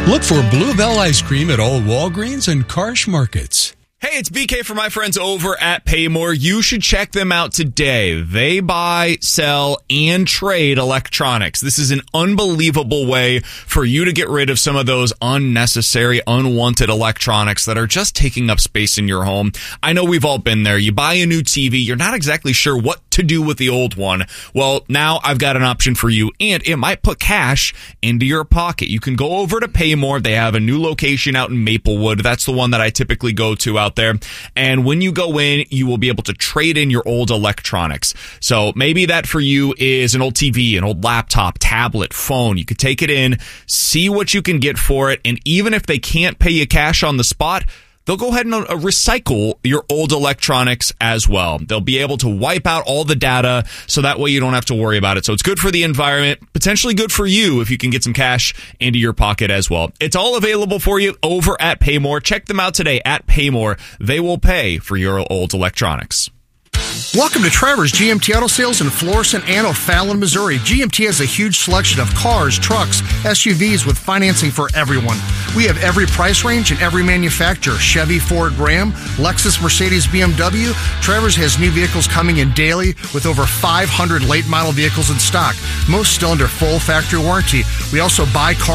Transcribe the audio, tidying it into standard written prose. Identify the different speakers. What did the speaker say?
Speaker 1: Look for Bluebell Ice Cream at all Walgreens and Karsh Markets.
Speaker 2: Hey, it's BK from my friends over at Paymore. You should check them out today. They buy, sell, and trade electronics. This is an unbelievable way for you to get rid of some of those unnecessary, unwanted electronics that are just taking up space in your home. I know we've all been there. You buy a new TV, you're not exactly sure what to do with the old one. Well, now I've got an option for you, and it might put cash into your pocket. You can go over to Paymore. They have a new location out in Maplewood. That's the one that I typically go to out there. And when you go in, you will be able to trade in your old electronics. So maybe that for you is an old TV, an old laptop, tablet, phone. You could take it in, see what you can get for it. And even if they can't pay you cash on the spot, they'll go ahead and recycle your old electronics as well. They'll be able to wipe out all the data so that way you don't have to worry about it. So it's good for the environment, potentially good for you if you can get some cash into your pocket as well. It's all available for you over at Paymore. Check them out today at Paymore. They will pay for your old electronics.
Speaker 3: Welcome to Trevor's GMT Auto Sales in Florissant and O'Fallon, Missouri. GMT has a huge selection of cars, trucks, SUVs with financing for everyone. We have every price range and every manufacturer. Chevy, Ford, Ram, Lexus, Mercedes, BMW. Trevor's has new vehicles coming in daily with over 500 late model vehicles in stock. Most still under full factory warranty. We also buy cars